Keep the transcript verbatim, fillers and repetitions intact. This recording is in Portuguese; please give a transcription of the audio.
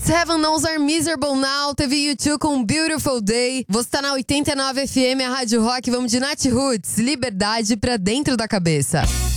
Heaven Knows Are Miserable Now. Teve U dois com Beautiful Day. Você tá na oitenta e nove F M, a Rádio Rock. Vamos de Nath Roots, Liberdade pra dentro da cabeça.